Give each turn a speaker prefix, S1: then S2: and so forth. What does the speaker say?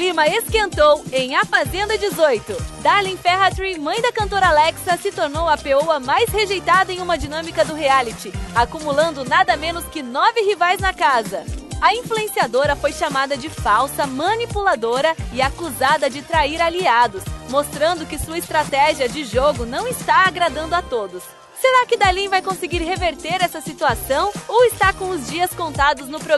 S1: clima esquentou em A Fazenda 18. Darlene Ferhatry, mãe da cantora Alexa, se tornou a peoa mais rejeitada em uma dinâmica do reality, acumulando nada menos que 9 rivais na casa. A influenciadora foi chamada de falsa, manipuladora e acusada de trair aliados, mostrando que sua estratégia de jogo não está agradando a todos. Será que Darlene vai conseguir reverter essa situação ou está com os dias contados no programa?